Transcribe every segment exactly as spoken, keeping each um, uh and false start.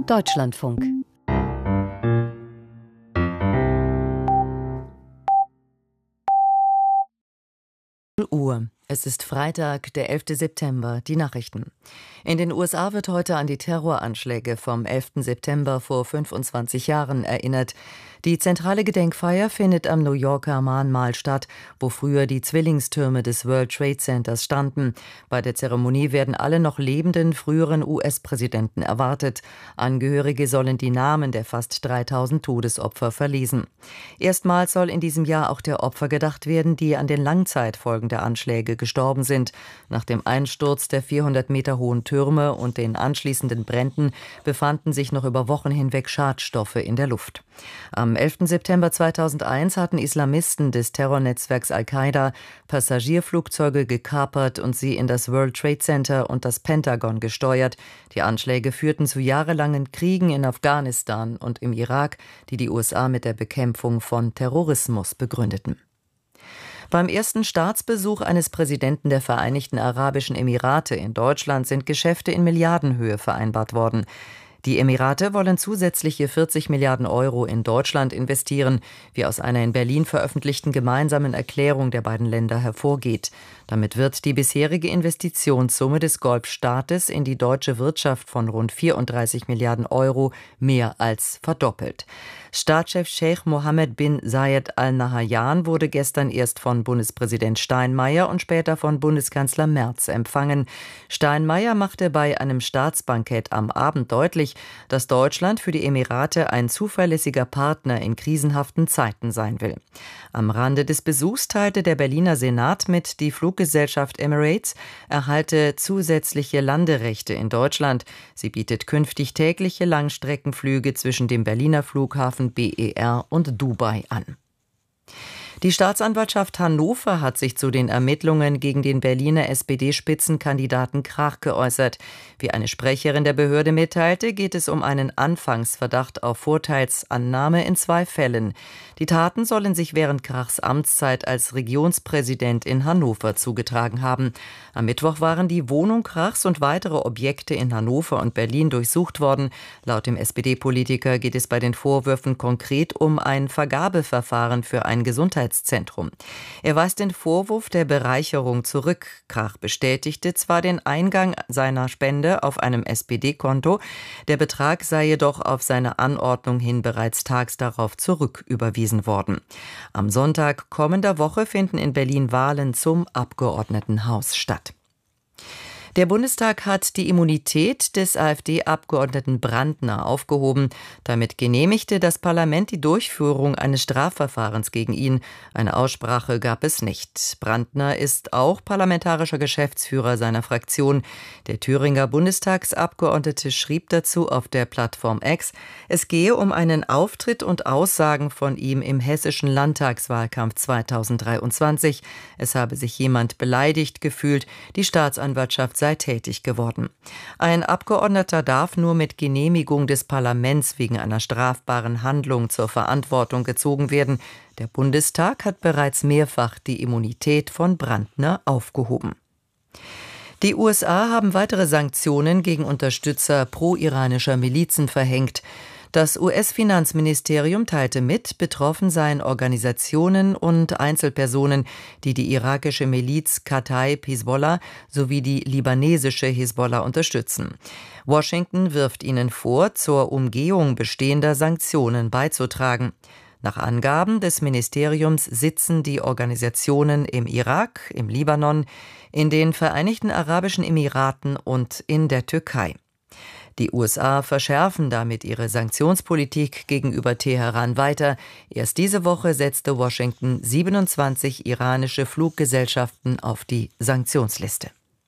Deutschlandfunk. Uhr. Es ist Freitag, der elfte September, die Nachrichten. In den U S A wird heute an die Terroranschläge vom elften September vor fünfundzwanzig Jahren erinnert. Die zentrale Gedenkfeier findet am New Yorker Mahnmal statt, wo früher die Zwillingstürme des World Trade Centers standen. Bei der Zeremonie werden alle noch lebenden früheren U S-Präsidenten erwartet. Angehörige sollen die Namen der fast dreitausend Todesopfer verlesen. Erstmals soll in diesem Jahr auch der Opfer gedacht werden, die an den Langzeitfolgen der Anschläge gestorben sind. Nach dem Einsturz der vierhundert Meter hohen Türme und den anschließenden Bränden befanden sich noch über Wochen hinweg Schadstoffe in der Luft. Am elften September zweitausendeins hatten Islamisten des Terrornetzwerks Al-Qaida Passagierflugzeuge gekapert und sie in das World Trade Center und das Pentagon gesteuert. Die Anschläge führten zu jahrelangen Kriegen in Afghanistan und im Irak, die die U S A mit der Bekämpfung von Terrorismus begründeten. Beim ersten Staatsbesuch eines Präsidenten der Vereinigten Arabischen Emirate in Deutschland sind Geschäfte in Milliardenhöhe vereinbart worden. Die Emirate wollen zusätzliche vierzig Milliarden Euro in Deutschland investieren, wie aus einer in Berlin veröffentlichten gemeinsamen Erklärung der beiden Länder hervorgeht. Damit wird die bisherige Investitionssumme des Golfstaates in die deutsche Wirtschaft von rund vierunddreißig Milliarden Euro mehr als verdoppelt. Staatschef Scheich Mohammed bin Zayed Al Nahyan wurde gestern erst von Bundespräsident Steinmeier und später von Bundeskanzler Merz empfangen. Steinmeier machte bei einem Staatsbankett am Abend deutlich, dass Deutschland für die Emirate ein zuverlässiger Partner in krisenhaften Zeiten sein will. Am Rande des Besuchs teilte der Berliner Senat mit, die Fluggesellschaft Emirates erhalte zusätzliche Landerechte in Deutschland. Sie bietet künftig tägliche Langstreckenflüge zwischen dem Berliner Flughafen B E R und Dubai an. Die Staatsanwaltschaft Hannover hat sich zu den Ermittlungen gegen den Berliner S P D-Spitzenkandidaten Krach geäußert. Wie eine Sprecherin der Behörde mitteilte, geht es um einen Anfangsverdacht auf Vorteilsannahme in zwei Fällen. Die Taten sollen sich während Krachs Amtszeit als Regionspräsident in Hannover zugetragen haben. Am Mittwoch waren die Wohnung Krachs und weitere Objekte in Hannover und Berlin durchsucht worden. Laut dem S P D-Politiker geht es bei den Vorwürfen konkret um ein Vergabeverfahren für ein Gesundheitszentrum. Er weist den Vorwurf der Bereicherung zurück. Krach bestätigte zwar den Eingang seiner Spende auf einem S P D-Konto, der Betrag sei jedoch auf seine Anordnung hin bereits tags darauf zurücküberwiesen worden. Am Sonntag kommender Woche finden in Berlin Wahlen zum Abgeordnetenhaus statt. Der Bundestag hat die Immunität des AfD-Abgeordneten Brandner aufgehoben. Damit genehmigte das Parlament die Durchführung eines Strafverfahrens gegen ihn. Eine Aussprache gab es nicht. Brandner ist auch parlamentarischer Geschäftsführer seiner Fraktion. Der Thüringer Bundestagsabgeordnete schrieb dazu auf der Plattform X, es gehe um einen Auftritt und Aussagen von ihm im hessischen Landtagswahlkampf zweitausenddreiundzwanzig. Es habe sich jemand beleidigt gefühlt. Die Staatsanwaltschaft sei tätig geworden. Ein Abgeordneter darf nur mit Genehmigung des Parlaments wegen einer strafbaren Handlung zur Verantwortung gezogen werden. Der Bundestag hat bereits mehrfach die Immunität von Brandner aufgehoben. Die U S A haben weitere Sanktionen gegen Unterstützer pro-iranischer Milizen verhängt. Das U S-Finanzministerium teilte mit, betroffen seien Organisationen und Einzelpersonen, die die irakische Miliz Kataib Hisbollah sowie die libanesische Hisbollah unterstützen. Washington wirft ihnen vor, zur Umgehung bestehender Sanktionen beizutragen. Nach Angaben des Ministeriums sitzen die Organisationen im Irak, im Libanon, in den Vereinigten Arabischen Emiraten und in der Türkei. Die U S A verschärfen damit ihre Sanktionspolitik gegenüber Teheran weiter. Erst diese Woche setzte Washington siebenundzwanzig iranische Fluggesellschaften auf die Sanktionsliste.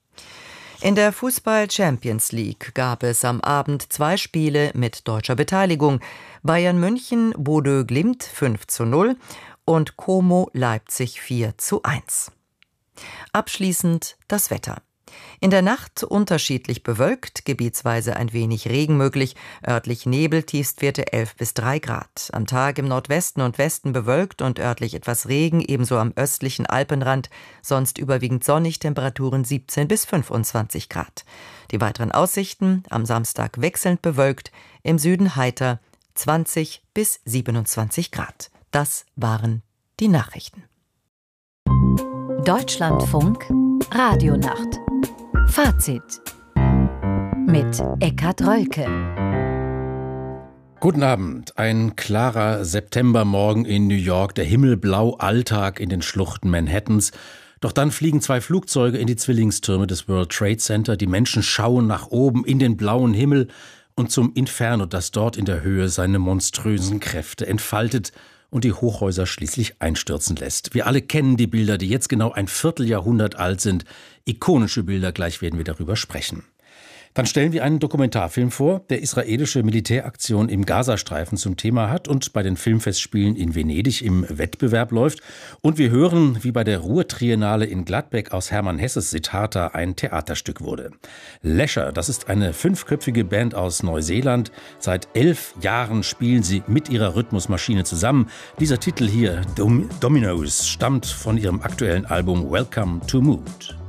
In der Fußball-Champions League gab es am Abend zwei Spiele mit deutscher Beteiligung. Bayern München, Bodø Glimt fünf zu null und Como Leipzig vier zu eins. Abschließend das Wetter. In der Nacht unterschiedlich bewölkt, gebietsweise ein wenig Regen möglich, örtlich Nebel, Tiefstwerte elf bis drei Grad. Am Tag im Nordwesten und Westen bewölkt und örtlich etwas Regen, ebenso am östlichen Alpenrand, sonst überwiegend sonnig, Temperaturen siebzehn bis fünfundzwanzig Grad. Die weiteren Aussichten: am Samstag wechselnd bewölkt, im Süden heiter, zwanzig bis siebenundzwanzig Grad. Das waren die Nachrichten. Deutschlandfunk Radionacht. Fazit mit Eckhard Rölke. Guten Abend. Ein klarer Septembermorgen in New York, der Himmel blau, Alltag in den Schluchten Manhattans. Doch dann fliegen zwei Flugzeuge in die Zwillingstürme des World Trade Center. Die Menschen schauen nach oben in den blauen Himmel und zum Inferno, das dort in der Höhe seine monströsen Kräfte entfaltet und die Hochhäuser schließlich einstürzen lässt. Wir alle kennen die Bilder, die jetzt genau ein Vierteljahrhundert alt sind. Ikonische Bilder, gleich werden wir darüber sprechen. Dann stellen wir einen Dokumentarfilm vor, der israelische Militäraktion im Gazastreifen zum Thema hat und bei den Filmfestspielen in Venedig im Wettbewerb läuft. Und wir hören, wie bei der Ruhr-Triennale in Gladbeck aus Hermann Hesses Siddhartha ein Theaterstück wurde. Leisure, das ist eine fünfköpfige Band aus Neuseeland. Seit elf Jahren spielen sie mit ihrer Rhythmusmaschine zusammen. Dieser Titel hier, Dom- Dominoes, stammt von ihrem aktuellen Album Welcome to Mood.